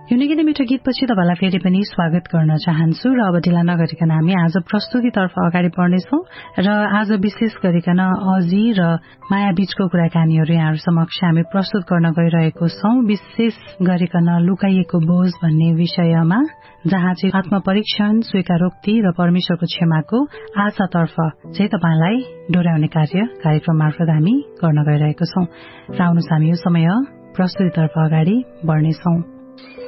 यो निकै मिठो गीतपछि तपाईलाई फेरि पनि स्वागत गर्न चाहन्छु र अब ढिला नगरिकन हामी आज प्रस्तुतितर्फ अगाडि बढ्नेछौं र आज विशेष गरिकन अजी र माया बीचको कुराकानीहरू यहाँहरु समक्ष हामी प्रस्तुत गर्न गइरहेको छौं। विशेष गरिकन लुकाइएको बोझ भन्ने विषयमा, जहाँ चाहिँ आत्मपरीक्षण, स्वीकारोक्ति र परमेश्वरको क्षमाको आशातर्फ चाहिँ तपाईलाई डोर्याउने कार्यक्रम मार्फत हामी गर्न गइरहेको छौं। र आउनुहोस् हामी यो समय प्रस्तुतितर्फ अगाडि बढ्नेछौं।